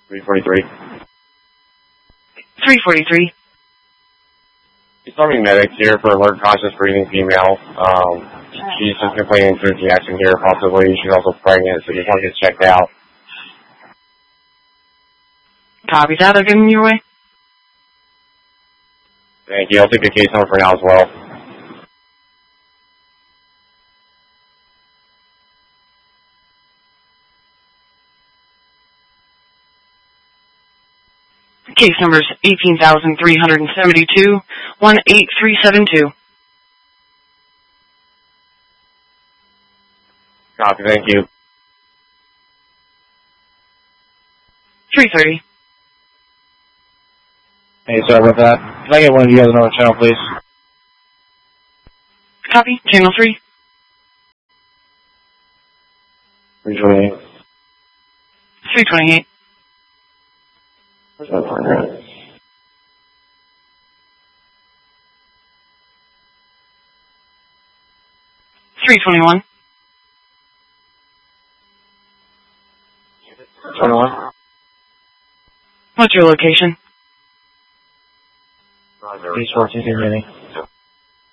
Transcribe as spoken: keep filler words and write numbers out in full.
three forty-three. three forty-three. Storming medics here for alert cautious breathing female. Um, she's just complaining through the action here, possibly. She's also pregnant, so just want to get checked out. Copy that. I'll get in your way. Thank you. I'll take the case number for now as well. Case number is eighteen thousand three hundred seventy-two, one eight three seven two. Copy, thank you. three thirty. Hey, sorry about that. Can I get one of you guys on our channel, please? Copy. Channel three. three twenty-eight. three twenty-eight. three twenty-one. twenty-one. What's your location? Roger. Please fourteen, Mini.